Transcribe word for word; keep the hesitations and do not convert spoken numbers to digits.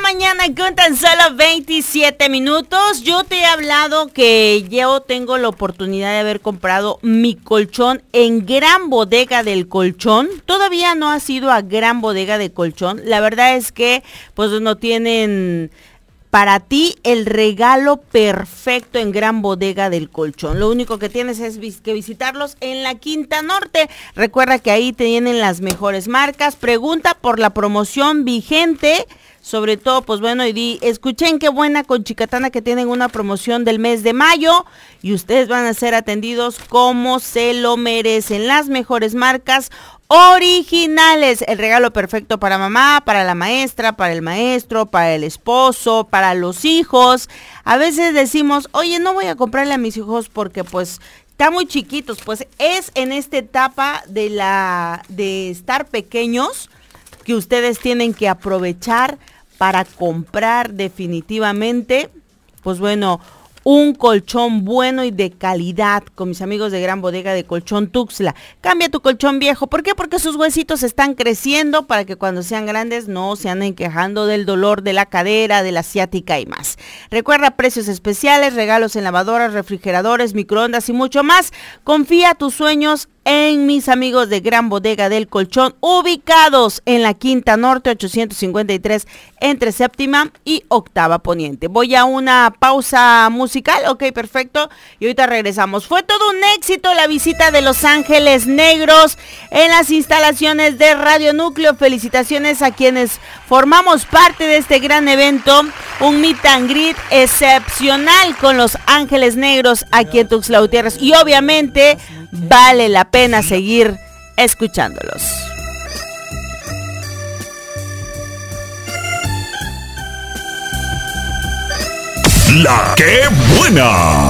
mañana con tan solo veintisiete minutos. Yo te he hablado que yo tengo la oportunidad de haber comprado mi colchón en Gran Bodega del Colchón. Todavía no ha sido a Gran Bodega de Colchón. La verdad es que pues no tienen para ti el regalo perfecto en Gran Bodega del Colchón. Lo único que tienes es vis- que visitarlos en la Quinta Norte. Recuerda que ahí tienen las mejores marcas. Pregunta por la promoción vigente. Sobre todo, pues bueno, y di, escuchen qué buena con Chicatana que tienen una promoción del mes de mayo y ustedes van a ser atendidos como se lo merecen. Las mejores marcas originales, el regalo perfecto para mamá, para la maestra, para el maestro, para el esposo, para los hijos. A veces decimos, oye, no voy a comprarle a mis hijos porque pues están muy chiquitos. Pues es en esta etapa de la de estar pequeños que ustedes tienen que aprovechar para comprar definitivamente, pues bueno, un colchón bueno y de calidad con mis amigos de Gran Bodega de Colchón Tuxtla. Cambia tu colchón viejo. ¿Por qué? Porque sus huesitos están creciendo para que cuando sean grandes no se anden quejando del dolor de la cadera, de la ciática y más. Recuerda precios especiales, regalos en lavadoras, refrigeradores, microondas y mucho más. Confía tus sueños en mis amigos de Gran Bodega del Colchón, ubicados en la Quinta Norte ochocientos cincuenta y tres entre Séptima y Octava Poniente. Voy a una pausa musical, ok, perfecto, y ahorita regresamos. Fue todo un éxito la visita de Los Ángeles Negros en las instalaciones de Radio Núcleo. Felicitaciones a quienes formamos parte de este gran evento, un meet and greet excepcional con Los Ángeles Negros aquí en Tuxtla Gutiérrez, y obviamente vale la pena seguir escuchándolos. La que buena.